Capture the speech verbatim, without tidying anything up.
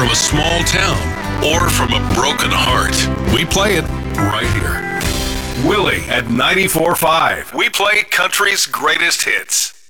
from a small town, or from a broken heart. We play it right here. Willie at ninety-four point five. We play country's greatest hits.